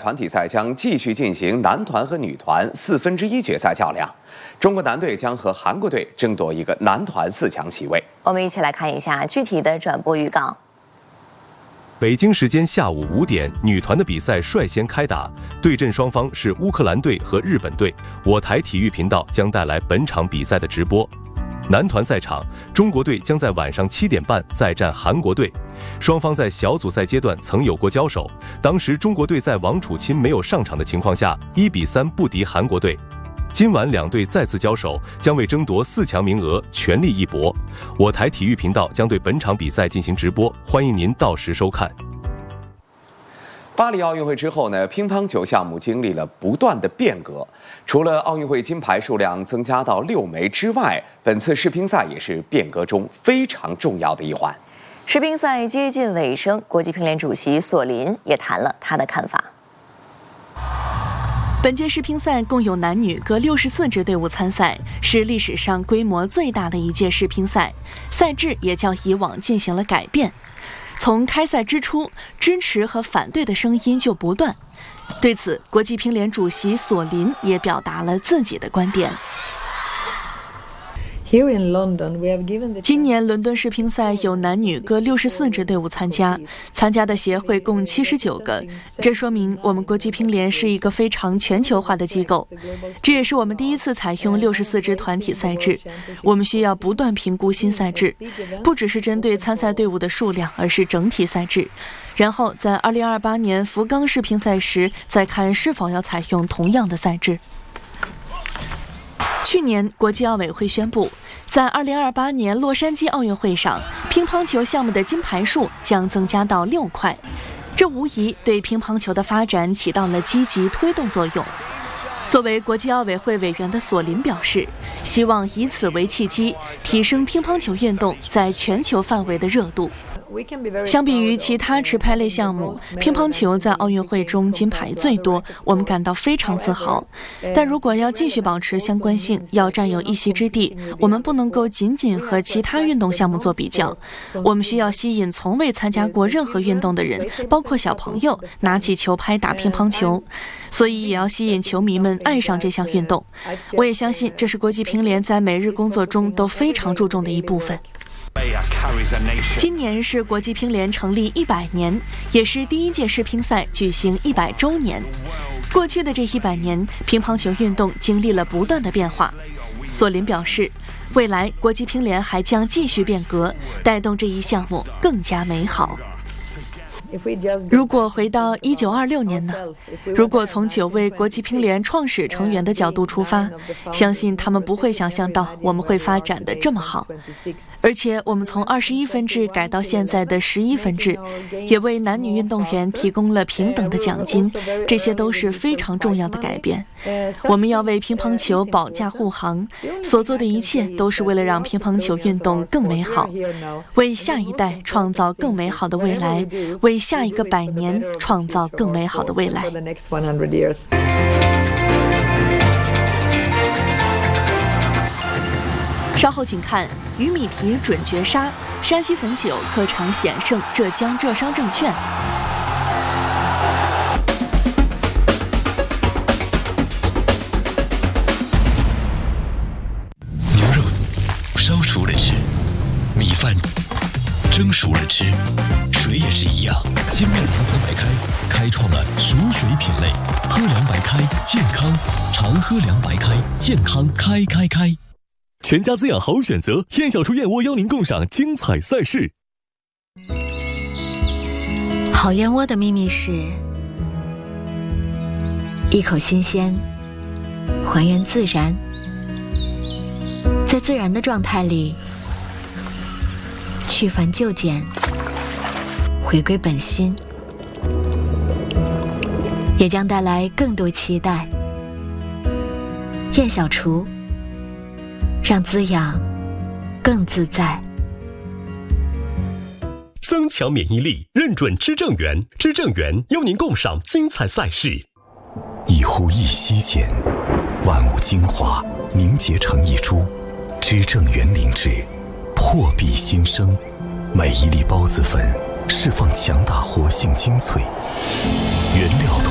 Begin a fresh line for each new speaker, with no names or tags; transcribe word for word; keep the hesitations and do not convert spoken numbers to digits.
团体赛将继续进行男团和女团四分之一决赛较量，中国男队将和韩国队争夺一个男团四强席位。
我们一起来看一下具体的转播预告。
北京时间下午五点，女团的比赛率先开打，对阵双方是乌克兰队和日本队。我台体育频道将带来本场比赛的直播。男团赛场，中国队将在晚上七点半再战韩国队。双方在小组赛阶段曾有过交手，当时中国队在王楚钦没有上场的情况下，一比三不敌韩国队。今晚两队再次交手，将为争夺四强名额全力一搏。我台体育频道将对本场比赛进行直播，欢迎您到时收看。
巴黎奥运会之后呢，乒乓球项目经历了不断的变革。除了奥运会金牌数量增加到六枚之外，本次世乒赛也是变革中非常重要的一环。
世乒赛接近尾声，国际乒联主席索林也谈了他的看法。
本届世乒赛共有男女各六十四支队伍参赛，是历史上规模最大的一届世乒赛，赛制也较以往进行了改变。从开赛之初，支持和反对的声音就不断。对此，国际乒联主席索林也表达了自己的观点。今年伦敦世乒赛有男女各六十四支队伍参加，参加的协会共七十九个，这说明我们国际乒联是一个非常全球化的机构。这也是我们第一次采用六十四支团体赛制，我们需要不断评估新赛制，不只是针对参赛队伍的数量，而是整体赛制。然后在二零二八年福冈世乒赛时，再看是否要采用同样的赛制。去年，国际奥委会宣布，在二零二八年洛杉矶奥运会上，乒乓球项目的金牌数将增加到六块，这无疑对乒乓球的发展起到了积极推动作用。作为国际奥委会委员的索林表示，希望以此为契机，提升乒乓球运动在全球范围的热度。相比于其他持拍类项目，乒乓球在奥运会中金牌最多，我们感到非常自豪。但如果要继续保持相关性，要占有一席之地，我们不能够仅仅和其他运动项目做比较。我们需要吸引从未参加过任何运动的人，包括小朋友，拿起球拍打乒乓球。所以也要吸引球迷们爱上这项运动。我也相信这是国际乒联在每日工作中都非常注重的一部分。今年是国际乒联成立一百年，也是第一届世乒赛举行一百周年。过去的这一百年，乒乓球运动经历了不断的变化。索林表示，未来国际乒联还将继续变革，带动这一项目更加美好。如果回到一九二六年呢？如果从九位国际乒联创始成员的角度出发，相信他们不会想象到我们会发展得这么好。而且我们从二十一分制改到现在的十一分制，也为男女运动员提供了平等的奖金，这些都是非常重要的改变。我们要为乒乓球保驾护航，所做的一切都是为了让乒乓球运动更美好，为下一代创造更美好的未来，为下一个百年创造更美好的未来。稍后请看鱼米蹄准绝杀，山西汾酒客场险胜浙江浙商证券。
牛肉烧熟了吃，米饭蒸熟了吃，水也是一样。精酿良白白开开创了熟水品类，喝凉白开健康，常喝凉白开健康开开开。
全家滋养好选择，燕小厨燕窝邀您共赏精彩赛事。
好燕窝的秘密是一口新鲜，还原自然，在自然的状态里去繁就简，回归本心，也将带来更多期待。燕小厨，让滋养更自在。
增强免疫力，认准知正源，知正源邀您共赏精彩赛事。
一呼一吸间，万物精华凝结成一株，知正源灵芝，破壁新生。每一粒孢子粉释放强大活性精粹，原料